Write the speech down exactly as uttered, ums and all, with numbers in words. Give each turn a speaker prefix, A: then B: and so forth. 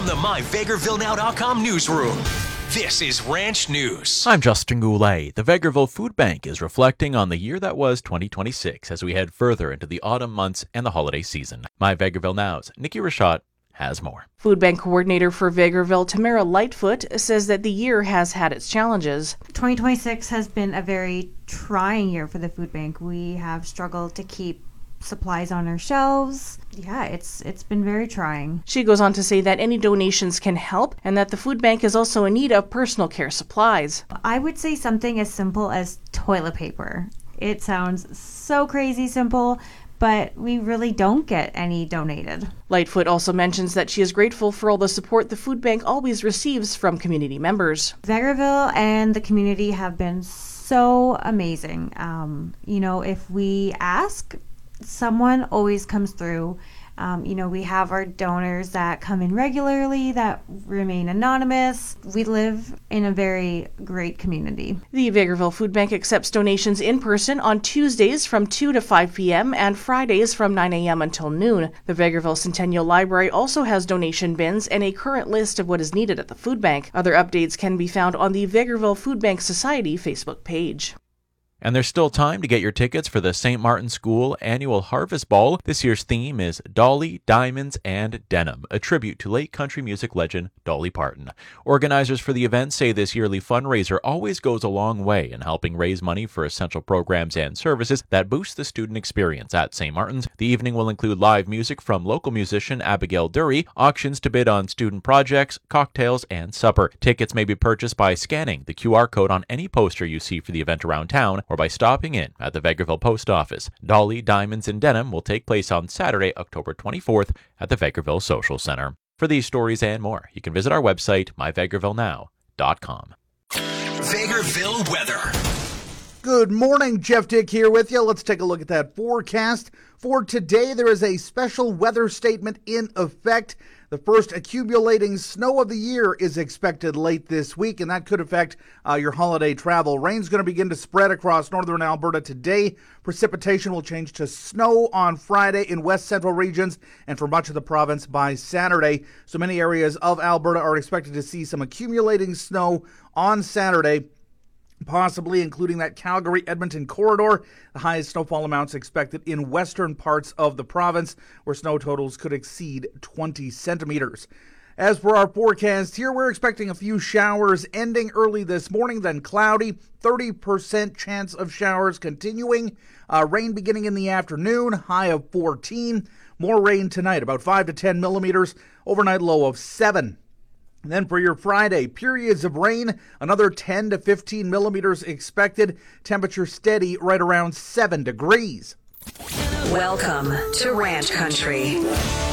A: from the my vegreville now dot com newsroom, this is Ranch News.
B: I'm Justin Goulet. The Vegreville Food Bank is reflecting on the year that was twenty twenty-six as we head further into the autumn months and the holiday season. My Vegreville Now's Nikki Rashad has more.
C: Food Bank Coordinator for Vegreville, Tamara Lightfoot, says that the year has had its challenges.
D: twenty twenty-six has been a very trying year for the food bank. We have struggled to keep supplies on our shelves. Yeah, it's it's been very trying.
C: She goes on to say that any donations can help and that the food bank is also in need of personal care supplies.
D: I would say something as simple as toilet paper. It sounds so crazy simple, but we really don't get any donated.
C: Lightfoot also mentions that she is grateful for all the support the food bank always receives from community members.
D: Vegreville and the community have been so amazing. Um, you know, if we ask, someone always comes through. Um, you know, we have our donors that come in regularly that remain anonymous. We live in a very great community.
C: The Vegreville Food Bank accepts donations in person on Tuesdays from two to five p.m. and Fridays from nine a.m. until noon. The Vegreville Centennial Library also has donation bins and a current list of what is needed at the food bank. Other updates can be found on the Vegreville Food Bank Society Facebook page.
B: And there's still time to get your tickets for the Saint Martin School Annual Harvest Ball. This year's theme is Dolly, Diamonds, and Denim, a tribute to late country music legend Dolly Parton. Organizers for the event say this yearly fundraiser always goes a long way in helping raise money for essential programs and services that boost the student experience at Saint Martin's. The evening will include live music from local musician Abigail Dury, auctions to bid on student projects, cocktails, and supper. Tickets may be purchased by scanning the Q R code on any poster you see for the event around town, or by stopping in at the Vegreville Post Office. Dolly, Diamonds, and Denim will take place on Saturday, October twenty-fourth at the Vegreville Social Center. For these stories and more, you can visit our website, my vegreville now dot com.
A: Vegreville weather.
E: Good morning, Jeff Dick here with you. Let's take a look at that forecast. For today, there is a special weather statement in effect. The first accumulating snow of the year is expected late this week, and that could affect uh, your holiday travel. Rain's going to begin to spread across northern Alberta today. Precipitation will change to snow on Friday in west central regions and for much of the province by Saturday. So many areas of Alberta are expected to see some accumulating snow on Saturday, possibly including that Calgary-Edmonton corridor. The highest snowfall amounts expected in western parts of the province, where snow totals could exceed twenty centimeters. As for our forecast here, we're expecting a few showers ending early this morning, then cloudy, thirty percent chance of showers continuing. Uh, rain beginning in the afternoon, high of fourteen. More rain tonight, about five to ten millimeters, overnight low of seven. And then for your Friday, periods of rain, another ten to fifteen millimeters expected. Temperature steady right around seven degrees.
F: Welcome to Ranch Country.